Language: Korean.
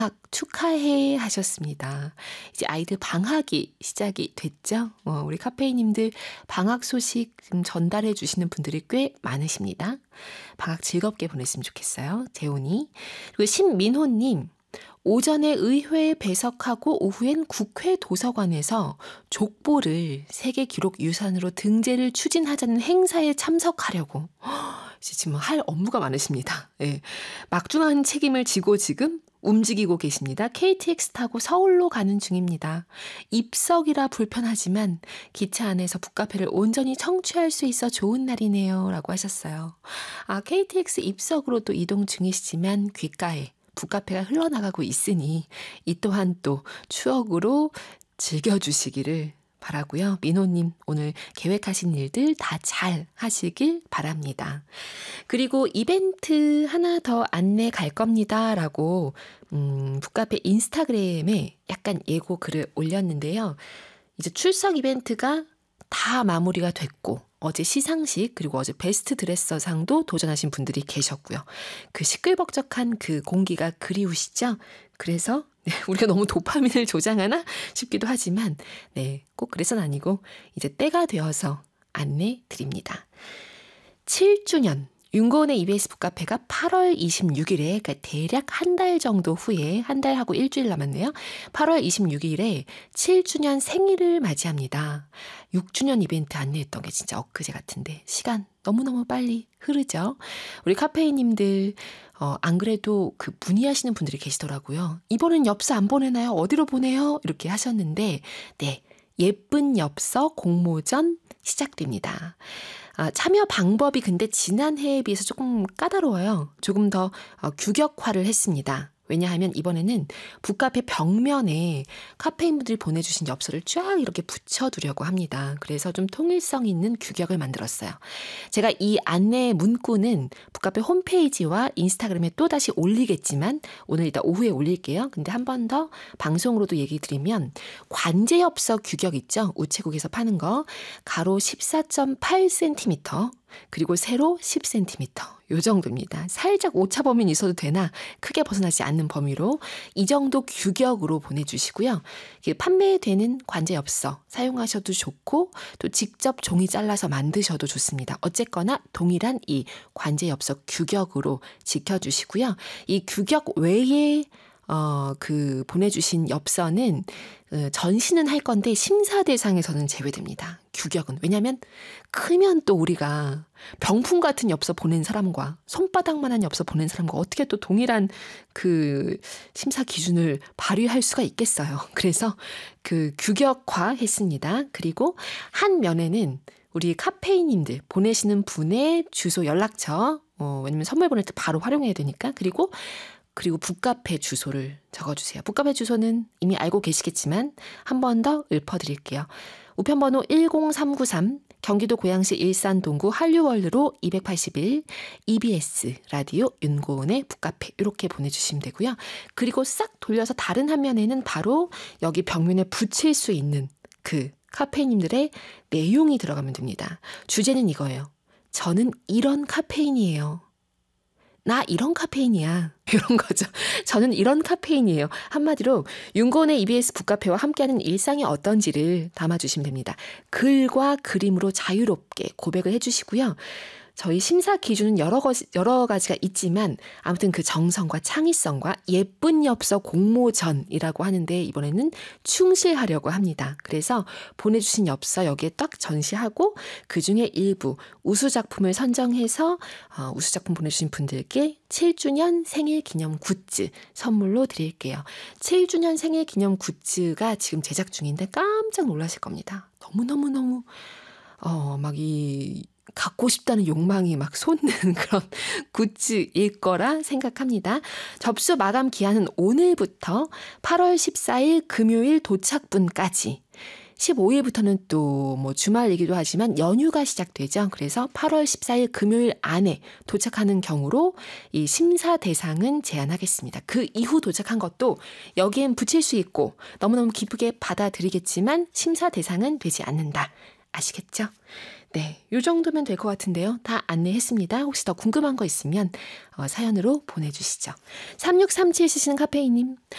축하해 하셨습니다. 이제 아이들 방학이 시작이 됐죠? 우리 카페이님들 방학 소식 좀 전달해 주시는 분들이 꽤 많으십니다. 방학 즐겁게 보냈으면 좋겠어요. 재훈이. 그리고 신민호님. 오전에 의회 배석하고 오후엔 국회 도서관에서 족보를 세계 기록 유산으로 등재를 추진하자는 행사에 참석하려고 이제 지금 할 업무가 많으십니다. 예. 막중한 책임을 지고 지금 움직이고 계십니다. KTX 타고 서울로 가는 중입니다. 입석이라 불편하지만 기차 안에서 북카페를 온전히 청취할 수 있어 좋은 날이네요. 라고 하셨어요. KTX 입석으로 또 이동 중이시지만 귓가에 북카페가 흘러나가고 있으니 이 또한 또 추억으로 즐겨주시기를 바라고요. 민호님 오늘 계획하신 일들 다 잘 하시길 바랍니다. 그리고 이벤트 하나 더 안내 갈 겁니다. 라고 북카페 인스타그램에 약간 예고 글을 올렸는데요. 이제 출석 이벤트가 다 마무리가 됐고 어제 시상식 그리고 어제 베스트 드레서상도 도전하신 분들이 계셨고요. 그 시끌벅적한 그 공기가 그리우시죠? 그래서 우리가 너무 도파민을 조장하나 싶기도 하지만 꼭 그래서는 아니고 이제 때가 되어서 안내 드립니다. 7주년 윤고은의 EBS 북카페가 8월 26일에 그러니까 대략 한 달 정도 후에 한 달하고 일주일 남았네요. 8월 26일에 7주년 생일을 맞이합니다. 6주년 이벤트 안내했던 게 진짜 엊그제 같은데 시간 너무너무 빨리 흐르죠. 우리 카페이님들 안 그래도 그 문의하시는 분들이 계시더라고요. 이번엔 엽서 안 보내나요? 어디로 보내요? 이렇게 하셨는데 예쁜 엽서 공모전 시작됩니다. 참여 방법이 근데 지난해에 비해서 조금 까다로워요. 조금 더 규격화를 했습니다. 왜냐하면 이번에는 북카페 벽면에 카페인분들이 보내주신 엽서를 쫙 이렇게 붙여두려고 합니다. 그래서 좀 통일성 있는 규격을 만들었어요. 제가 이 안내 문구는 북카페 홈페이지와 인스타그램에 또다시 올리겠지만 오늘 이따 오후에 올릴게요. 근데 한 번 더 방송으로도 얘기 드리면 관제엽서 규격 있죠? 우체국에서 파는 거 가로 14.8cm 그리고 세로 10cm 요 정도입니다. 살짝 오차 범위는 있어도 되나 크게 벗어나지 않는 범위로 이 정도 규격으로 보내주시고요. 판매되는 관제엽서 사용하셔도 좋고 또 직접 종이 잘라서 만드셔도 좋습니다. 어쨌거나 동일한 이 관제엽서 규격으로 지켜주시고요. 이 규격 외에 보내주신 엽서는 전시는 할 건데 심사 대상에서는 제외됩니다. 규격은. 왜냐하면 크면 또 우리가 병풍 같은 엽서 보낸 사람과 손바닥만한 엽서 보낸 사람과 어떻게 또 동일한 그 심사 기준을 발휘할 수가 있겠어요. 그래서 그 규격화 했습니다. 그리고 한 면에는 우리 카페이님들 보내시는 분의 주소 연락처 왜냐면 선물 보낼 때 바로 활용해야 되니까 그리고 북카페 주소를 적어주세요. 북카페 주소는 이미 알고 계시겠지만 한 번 더 읊어드릴게요. 우편번호 10393 경기도 고양시 일산 동구 한류월드로 281 EBS 라디오 윤고은의 북카페 이렇게 보내주시면 되고요. 그리고 싹 돌려서 다른 한 면에는 바로 여기 벽면에 붙일 수 있는 그 카페인님들의 내용이 들어가면 됩니다. 주제는 이거예요. 저는 이런 카페인이에요. 나 이런 카페인이야. 이런 거죠. 저는 이런 카페인이에요. 한마디로 윤고은의 EBS 북카페와 함께하는 일상이 어떤지를 담아주시면 됩니다. 글과 그림으로 자유롭게 고백을 해주시고요. 저희 심사 기준은 여러 가지가 있지만 아무튼 그 정성과 창의성과 예쁜 엽서 공모전이라고 하는데 이번에는 충실하려고 합니다. 그래서 보내주신 엽서 여기에 딱 전시하고 그중에 일부 우수작품을 선정해서 우수작품 보내주신 분들께 7주년 생일 기념 굿즈 선물로 드릴게요. 7주년 생일 기념 굿즈가 지금 제작 중인데 깜짝 놀라실 겁니다. 너무너무너무 갖고 싶다는 욕망이 막 솟는 그런 굿즈일 거라 생각합니다. 접수 마감 기한은 오늘부터 8월 14일 금요일 도착분까지 15일부터는 또 주말이기도 하지만 연휴가 시작되죠. 그래서 8월 14일 금요일 안에 도착하는 경우로 이 심사 대상은 제한하겠습니다. 그 이후 도착한 것도 여기엔 붙일 수 있고 너무너무 기쁘게 받아들이겠지만 심사 대상은 되지 않는다. 아시겠죠? 네, 요 정도면 될 것 같은데요. 다 안내했습니다. 혹시 더 궁금한 거 있으면 사연으로 보내주시죠. 3637 쓰시는 카페이님,